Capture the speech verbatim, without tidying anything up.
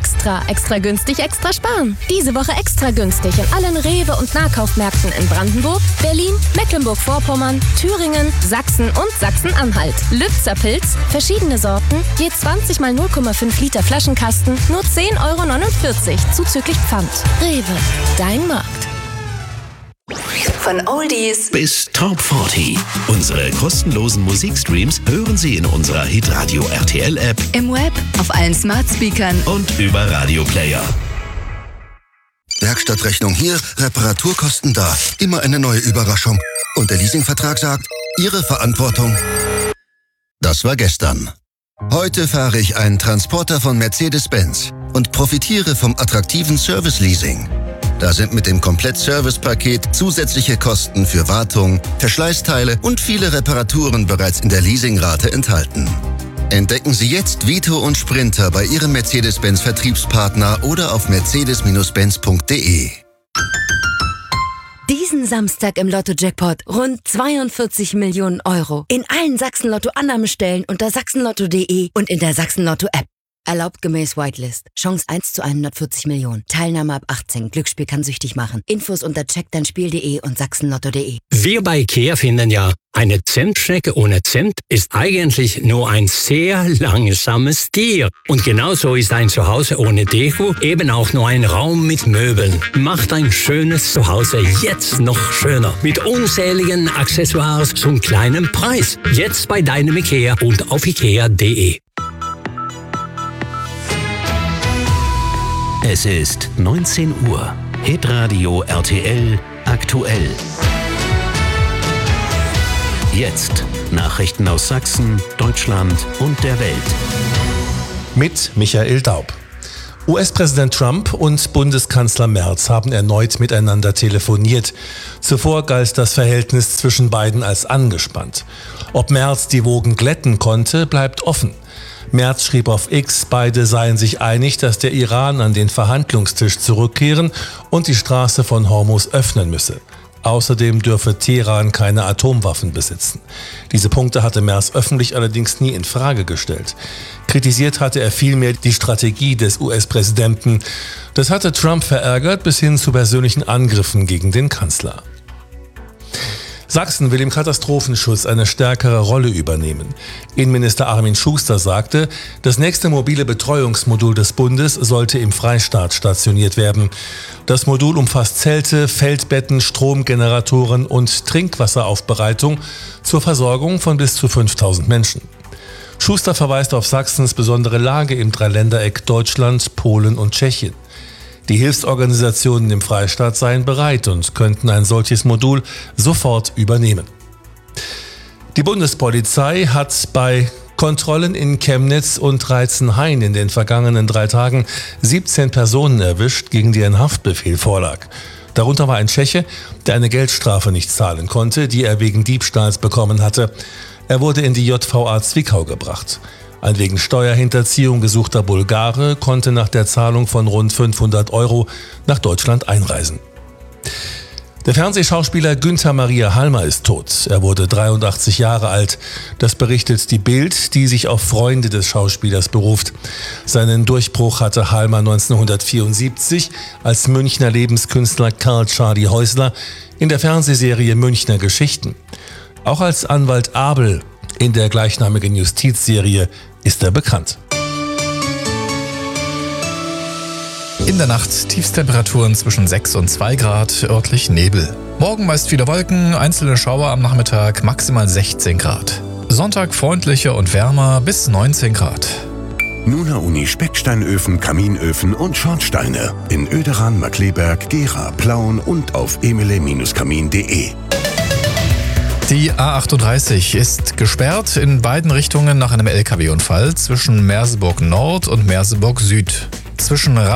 Extra, extra günstig, extra sparen. Diese Woche extra günstig in allen Rewe- und Nahkaufmärkten in Brandenburg, Berlin, Mecklenburg-Vorpommern, Thüringen, Sachsen und Sachsen-Anhalt. Lübzer Pilz, verschiedene Sorten, je zwanzig mal null Komma fünf Liter Flaschenkasten, nur zehn Euro neunundvierzig, zuzüglich Pfand. Rewe, dein Markt. Von Oldies bis Top vierzig. Unsere kostenlosen Musikstreams hören Sie in unserer Hitradio R T L App, im Web, auf allen Smart Speakern und über Radioplayer. Werkstattrechnung hier, Reparaturkosten da. Immer eine neue Überraschung. Und der Leasingvertrag sagt, Ihre Verantwortung. Das war gestern. Heute fahre ich einen Transporter von Mercedes-Benz und profitiere vom attraktiven Service-Leasing. Da sind mit dem Komplett-Service-Paket zusätzliche Kosten für Wartung, Verschleißteile und viele Reparaturen bereits in der Leasingrate enthalten. Entdecken Sie jetzt Vito und Sprinter bei Ihrem Mercedes-Benz-Vertriebspartner oder auf mercedes Benz punkt de. Diesen Samstag im Lotto-Jackpot rund zweiundvierzig Millionen Euro. In allen Sachsen-Lotto-Annahmestellen unter sachsenlotto punkt de und in der Sachsen-Lotto-App. Erlaubt gemäß Whitelist. Chance eins zu hundertvierzig Millionen. Teilnahme ab achtzehn. Glücksspiel kann süchtig machen. Infos unter check dein spiel punkt de und sachsenlotto punkt de. Wir bei IKEA finden ja, eine Zentschnecke ohne Cent ist eigentlich nur ein sehr langsames Tier. Und genauso ist ein Zuhause ohne Deko eben auch nur ein Raum mit Möbeln. Macht ein schönes Zuhause jetzt noch schöner. Mit unzähligen Accessoires zum kleinen Preis. Jetzt bei deinem IKEA und auf ikea punkt de. Es ist neunzehn Uhr. Hitradio R T L aktuell. Jetzt Nachrichten aus Sachsen, Deutschland und der Welt. Mit Michael Daub. U S-Präsident Trump und Bundeskanzler Merz haben erneut miteinander telefoniert. Zuvor galt das Verhältnis zwischen beiden als angespannt. Ob Merz die Wogen glätten konnte, bleibt offen. Merz schrieb auf X, beide seien sich einig, dass der Iran an den Verhandlungstisch zurückkehren und die Straße von Hormuz öffnen müsse. Außerdem dürfe Teheran keine Atomwaffen besitzen. Diese Punkte hatte Merz öffentlich allerdings nie in Frage gestellt. Kritisiert hatte er vielmehr die Strategie des U S-Präsidenten. Das hatte Trump verärgert bis hin zu persönlichen Angriffen gegen den Kanzler. Sachsen will im Katastrophenschutz eine stärkere Rolle übernehmen. Innenminister Armin Schuster sagte, das nächste mobile Betreuungsmodul des Bundes sollte im Freistaat stationiert werden. Das Modul umfasst Zelte, Feldbetten, Stromgeneratoren und Trinkwasseraufbereitung zur Versorgung von bis zu fünftausend Menschen. Schuster verweist auf Sachsens besondere Lage im Dreiländereck Deutschland, Polen und Tschechien. Die Hilfsorganisationen im Freistaat seien bereit und könnten ein solches Modul sofort übernehmen. Die Bundespolizei hat bei Kontrollen in Chemnitz und Reitzenhain in den vergangenen drei Tagen siebzehn Personen erwischt, gegen die ein Haftbefehl vorlag. Darunter war ein Tscheche, der eine Geldstrafe nicht zahlen konnte, die er wegen Diebstahls bekommen hatte. Er wurde in die J V A Zwickau gebracht. Ein wegen Steuerhinterziehung gesuchter Bulgare konnte nach der Zahlung von rund fünfhundert Euro nach Deutschland einreisen. Der Fernsehschauspieler Günther Maria Halmer ist tot. Er wurde dreiundachtzig Jahre alt. Das berichtet die Bild, die sich auf Freunde des Schauspielers beruft. Seinen Durchbruch hatte Halmer neunzehnhundertvierundsiebzig als Münchner Lebenskünstler Karl Charlie Häusler in der Fernsehserie Münchner Geschichten. Auch als Anwalt Abel in der gleichnamigen Justizserie ist er bekannt. In der Nacht Tiefstemperaturen zwischen sechs und zwei Grad, örtlich Nebel. Morgen meist viele Wolken, einzelne Schauer am Nachmittag, maximal sechzehn Grad. Sonntag freundlicher und wärmer bis neunzehn Grad. Nuna Uni Specksteinöfen, Kaminöfen und Schornsteine in Oederan, Markkleeberg, Gera, Plauen und auf emile Kamin punkt de. Die A achtunddreißig ist gesperrt in beiden Richtungen nach einem L K W-Unfall zwischen Merseburg Nord und Merseburg Süd. Zwischen